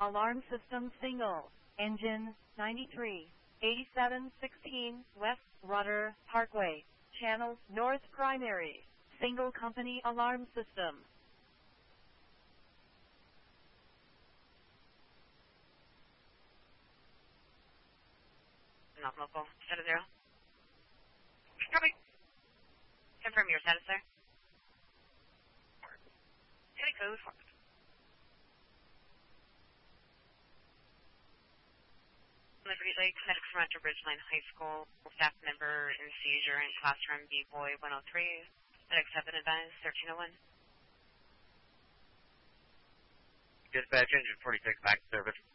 Alarm system single. Engine 93. 8716 West Rudder Parkway. Channel North Primary. Single company alarm system. Not local. Status 0. Copy. Confirm your status, sir. City code 4. On the Great Lakes, medics from Metro Ridgeline High School, staff member in seizure in classroom B-Boy 103. Medics have been advised, 1301. Dispatch, engine 46, back to service.